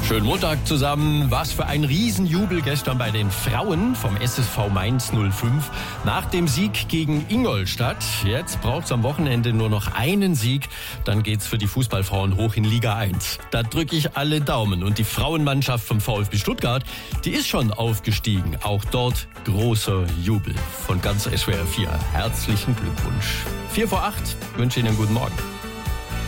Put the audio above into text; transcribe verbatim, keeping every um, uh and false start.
Schönen Montag zusammen. Was für ein Riesenjubel gestern bei den Frauen vom S S V Mainz null fünf. Nach dem Sieg gegen Ingolstadt. Jetzt braucht es am Wochenende nur noch einen Sieg. Dann geht's für die Fußballfrauen hoch in Liga eins. Da drücke ich alle Daumen. Und die Frauenmannschaft vom VfB Stuttgart, die ist schon aufgestiegen. Auch dort großer Jubel von ganz S W R vier. Herzlichen Glückwunsch. Vier vor acht. Wünsche Ihnen einen guten Morgen.